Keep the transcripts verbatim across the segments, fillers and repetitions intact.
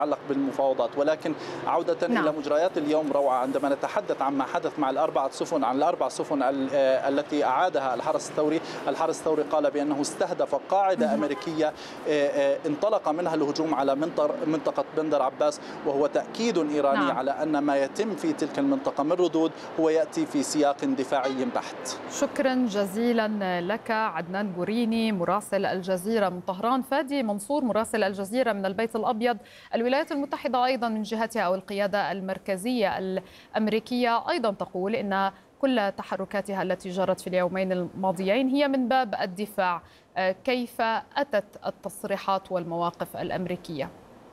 يتعلق بالمفاوضات. ولكن عودة نعم. إلى مجريات اليوم روعة، عندما نتحدث عما حدث مع الأربعة سفن عن الأربع سفن التي أعادها الحرس الثوري، الحرس الثوري قال بأنه استهدف قاعدة أمريكية انطلق منها الهجوم على منطقة بندر عباس، وهو تأكيد إيراني نعم. على أن ما يتم في تلك المنطقة من ردود هو يأتي في سياق دفاعي بحت. شكرا جزيلا لك عدنان بوريني مراسل الجزيرة من طهران. فادي منصور مراسل الجزيرة من البيت الأبيض. الولايات المتحدة أيضا من جهتها أو القيادة المركزية الأمريكية أيضا تقول إن كل تحركاتها التي جرت في اليومين الماضيين هي من باب الدفاع. كيف أتت التصريحات والمواقف الأمريكية؟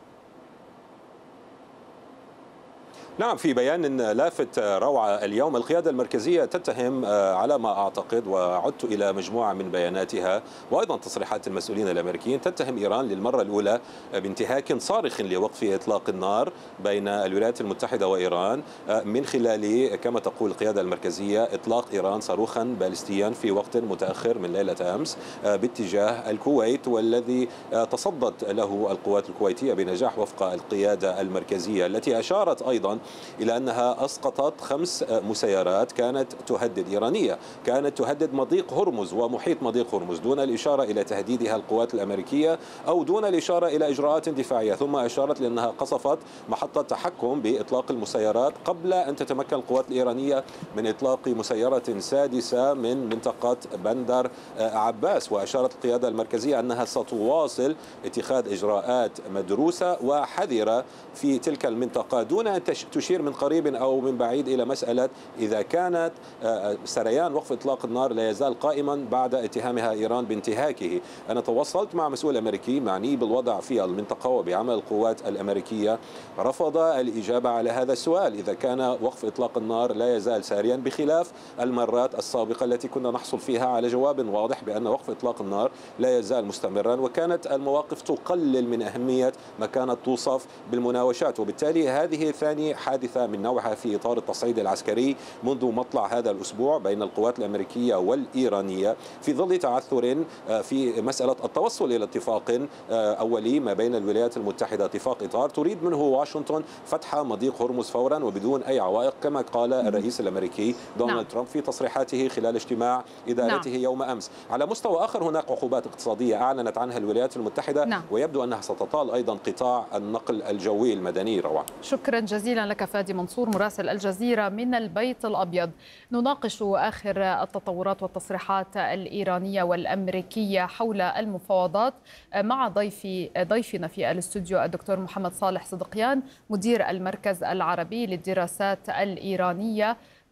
نعم، في بيان لافت روعة اليوم القيادة المركزية تتهم على ما أعتقد، وعدت إلى مجموعة من بياناتها وأيضا تصريحات المسؤولين الأمريكيين، تتهم إيران للمرة الأولى بانتهاك صارخ لوقف إطلاق النار بين الولايات المتحدة وإيران من خلال كما تقول القيادة المركزية إطلاق إيران صاروخا باليستيا في وقت متأخر من ليلة أمس باتجاه الكويت، والذي تصدت له القوات الكويتية بنجاح وفق القيادة المركزية، التي أشارت أيضا إلى أنها أسقطت خمس مسيرات كانت تهدد إيرانية، كانت تهدد مضيق هرمز ومحيط مضيق هرمز، دون الإشارة إلى تهديدها القوات الأمريكية أو دون الإشارة إلى إجراءات دفاعية. ثم أشارت لأنها قصفت محطة تحكم بإطلاق المسيرات قبل أن تتمكن القوات الإيرانية من إطلاق مسيرة سادسة من منطقة بندر عباس. وأشارت القيادة المركزية أنها ستواصل اتخاذ إجراءات مدروسة وحذرة في تلك المنطقة، دون أن تشير من قريب أو من بعيد إلى مسألة إذا كانت سريان وقف إطلاق النار لا يزال قائما بعد اتهامها إيران بانتهاكه. أنا تواصلت مع مسؤول أمريكي معني بالوضع في المنطقة وبعمل القوات الأمريكية، رفض الإجابة على هذا السؤال إذا كان وقف إطلاق النار لا يزال ساريا، بخلاف المرات السابقة التي كنا نحصل فيها على جواب واضح بأن وقف إطلاق النار لا يزال مستمرا، وكانت المواقف تقلل من أهمية ما كانت توصف بالمناوشات. وبالتالي هذه ثاني حادثة من نوعها في إطار التصعيد العسكري منذ مطلع هذا الأسبوع بين القوات الأمريكية والإيرانية، في ظل تعثر في مسألة التوصل إلى اتفاق أولي ما بين الولايات المتحدة، اتفاق إطار تريد منه واشنطن فتح مضيق هرمز فورا وبدون أي عوائق، كما قال الرئيس الأمريكي دونالد نعم. ترامب في تصريحاته خلال اجتماع إدارته نعم. يوم أمس. على مستوى آخر هناك عقوبات اقتصادية أعلنت عنها الولايات المتحدة نعم. ويبدو أنها ستطال أيضا قطاع النقل الجوي المدني. روعة، شكرا جزيلا لك فادي منصور مراسل الجزيرة من البيت الأبيض. نناقش آخر التطورات والتصريحات الإيرانية والأمريكية حول المفاوضات مع ضيفي ضيفنا في الاستوديو الدكتور محمد صالح صدقيان مدير المركز العربي للدراسات الإيرانية.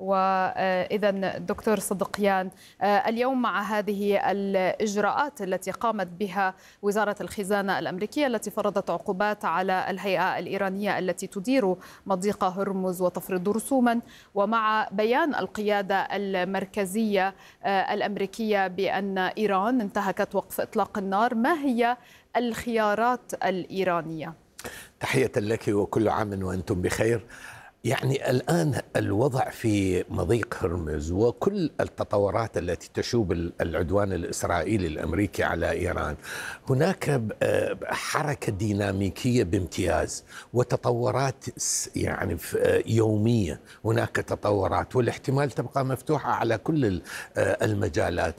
وإذا دكتور صدقيان، اليوم مع هذه الإجراءات التي قامت بها وزارة الخزانة الأمريكية التي فرضت عقوبات على الهيئة الإيرانية التي تدير مضيق هرمز وتفرض رسوما، ومع بيان القيادة المركزية الأمريكية بأن إيران انتهكت وقف إطلاق النار، ما هي الخيارات الإيرانية؟ تحية لك وكل عام وأنتم بخير. يعني الآن الوضع في مضيق هرمز وكل التطورات التي تشوب العدوان الإسرائيلي الأمريكي على إيران، هناك حركة ديناميكية بامتياز وتطورات يعني يومية، هناك تطورات والاحتمال تبقى مفتوحة على كل المجالات.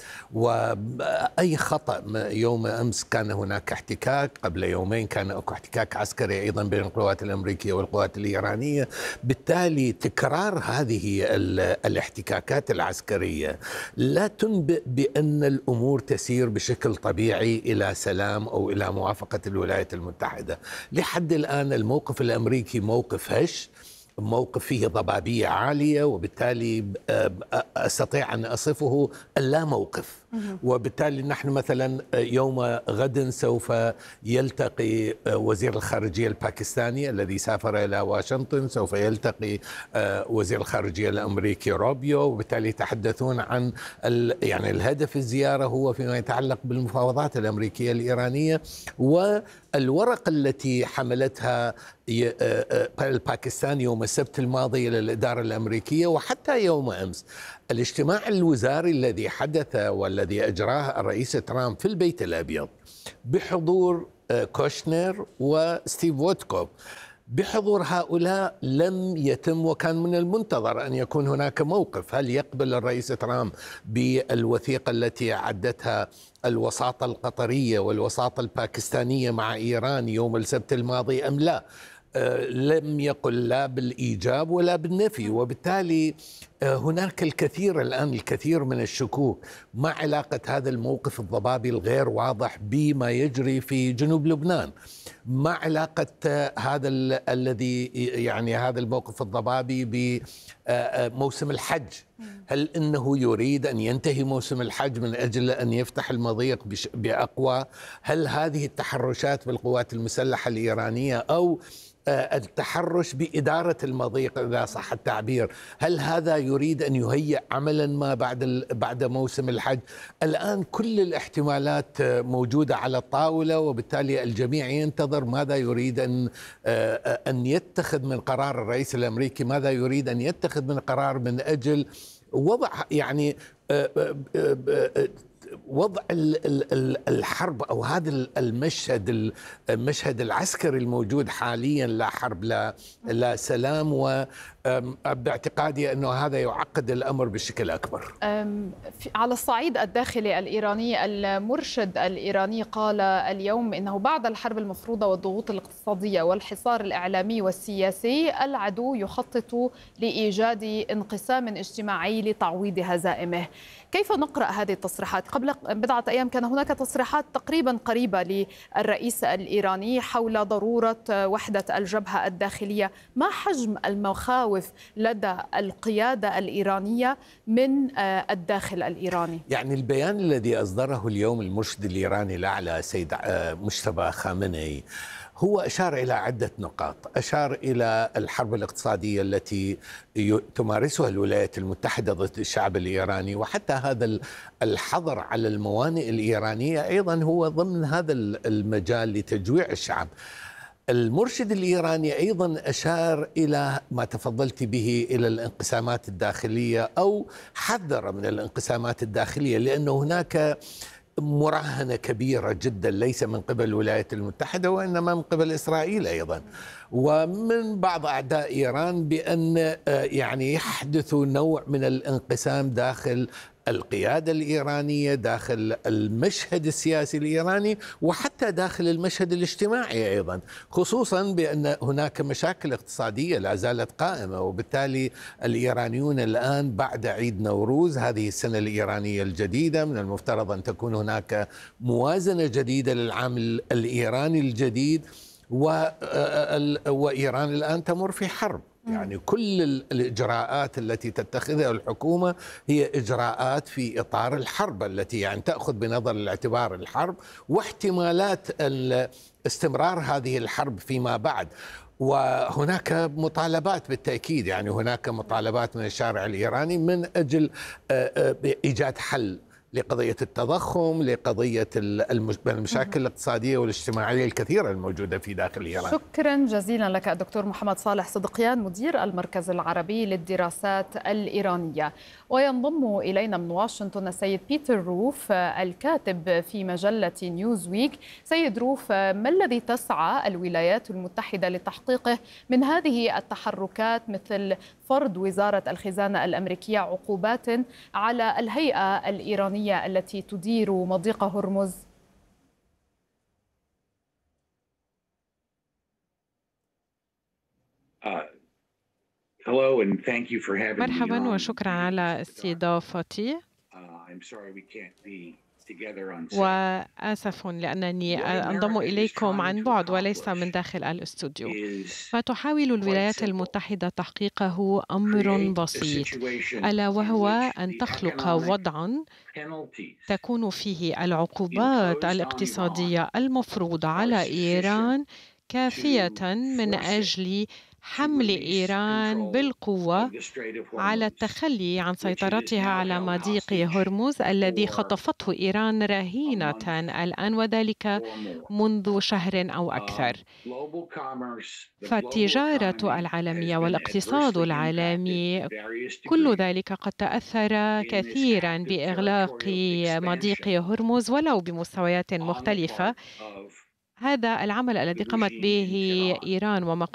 وأي خطأ، يوم أمس كان هناك احتكاك، قبل يومين كان هناك احتكاك عسكري أيضا بين القوات الأمريكية والقوات الإيرانية. بالتالي تكرار هذه الاحتكاكات العسكرية لا تنبئ بأن الأمور تسير بشكل طبيعي إلى سلام أو إلى موافقة الولايات المتحدة. لحد الآن الموقف الأمريكي موقف هش، موقف فيه ضبابية عالية، وبالتالي أستطيع أن أصفه اللا موقف. وبالتالي نحن مثلا يوم غد سوف يلتقي وزير الخارجية الباكستاني الذي سافر إلى واشنطن، سوف يلتقي وزير الخارجية الأمريكي روبيو، وبالتالي يتحدثون عن يعني الهدف الزيارة هو فيما يتعلق بالمفاوضات الأمريكية الإيرانية والورقة التي حملتها الباكستان يوم السبت الماضي إلى الإدارة الأمريكية. وحتى يوم أمس الاجتماع الوزاري الذي حدث والذي أجراه الرئيس ترامب في البيت الأبيض بحضور كوشنر وستيف وودكوف. بحضور هؤلاء لم يتم، وكان من المنتظر أن يكون هناك موقف. هل يقبل الرئيس ترامب بالوثيقة التي عدتها الوساطة القطرية والوساطة الباكستانية مع إيران يوم السبت الماضي أم لا؟ لم يقل لا بالإيجاب ولا بالنفي، وبالتالي هناك الكثير الآن الكثير من الشكوك مع علاقة هذا الموقف الضبابي الغير واضح بما يجري في جنوب لبنان، مع علاقة هذا الذي يعني هذا الموقف الضبابي بموسم الحج. هل إنه يريد أن ينتهي موسم الحج من أجل أن يفتح المضيق بأقوى؟ هل هذه التحرشات بالقوات المسلحة الإيرانية أو التحرش بإدارة المضيق إذا صح التعبير، هل هذا يريد أن يهيئ عملا ما بعد بعد موسم الحج؟ الآن كل الاحتمالات موجودة على الطاولة، وبالتالي الجميع ينتظر ماذا يريد أن أن يتخذ من قرار الرئيس الأمريكي، ماذا يريد أن يتخذ من قرار من أجل وضع يعني وضع الحرب أو هذا المشهد المشهد العسكري الموجود حاليا، لا حرب لا لا سلام، وباعتقادي أنه هذا يعقد الأمر بشكل أكبر. على الصعيد الداخلي الإيراني، المرشد الإيراني قال اليوم إنه بعد الحرب المفروضة والضغوط الاقتصادية والحصار الإعلامي والسياسي العدو يخطط لإيجاد انقسام اجتماعي لتعويض هزائمه. كيف نقرأ هذه التصريحات؟ قبل بضعة أيام كان هناك تصريحات تقريبا قريبة للرئيس الإيراني حول ضرورة وحدة الجبهة الداخلية. ما حجم المخاوف لدى القيادة الإيرانية من الداخل الإيراني؟ يعني البيان الذي أصدره اليوم المرشد الإيراني الأعلى سيد مجتبى خامنئي هو أشار إلى عدة نقاط. أشار إلى الحرب الاقتصادية التي تمارسها الولايات المتحدة ضد الشعب الإيراني، وحتى هذا الحظر على الموانئ الإيرانية أيضا هو ضمن هذا المجال لتجويع الشعب. المرشد الإيراني أيضا أشار إلى ما تفضلت به، إلى الانقسامات الداخلية، أو حذر من الانقسامات الداخلية، لأن هناك مراهنة كبيرة جدا ليس من قبل الولايات المتحدة وإنما من قبل إسرائيل أيضا ومن بعض أعداء إيران بأن يعني يحدث نوع من الانقسام داخل القيادة الإيرانية، داخل المشهد السياسي الإيراني، وحتى داخل المشهد الاجتماعي أيضا، خصوصا بأن هناك مشاكل اقتصادية لا زالت قائمة. وبالتالي الإيرانيون الآن بعد عيد نوروز هذه السنة الإيرانية الجديدة من المفترض أن تكون هناك موازنة جديدة للعام الإيراني الجديد، وإيران الآن تمر في حرب. يعني كل الإجراءات التي تتخذها الحكومة هي إجراءات في إطار الحرب التي يعني تأخذ بنظر الاعتبار الحرب واحتمالات استمرار هذه الحرب فيما بعد. وهناك مطالبات بالتأكيد، يعني هناك مطالبات من الشارع الإيراني من أجل إيجاد حل لقضية التضخم، لقضية المشاكل الاقتصادية والاجتماعية الكثيرة الموجودة في داخل إيران. شكرا جزيلا لك الدكتور محمد صالح صدقيان، مدير المركز العربي للدراسات الإيرانية. وينضم إلينا من واشنطن السيد بيتر روف الكاتب في مجلة نيوزويك. سيد روف، ما الذي تسعى الولايات المتحدة لتحقيقه من هذه التحركات، مثل فرض وزارة الخزانة الأمريكية عقوبات على الهيئة الإيرانية التي تدير مضيق هرمز؟ مرحبا وشكرا على استضافتي. وآسف لأنني أنضم إليكم عن بعد وليس من داخل الاستوديو. ما تحاول الولايات المتحدة تحقيقه أمر بسيط، ألا وهو أن تخلق وضعا تكون فيه العقوبات الاقتصادية المفروضة على إيران كافية من أجل حمل إيران بالقوة على التخلي عن سيطرتها على مضيق هرمز الذي خطفته إيران رهينة الآن، وذلك منذ شهر أو أكثر. فالتجارة العالمية والاقتصاد العالمي كل ذلك قد تأثر كثيرا بإغلاق مضيق هرمز ولو بمستويات مختلفة هذا العمل الذي قامت به إيران وما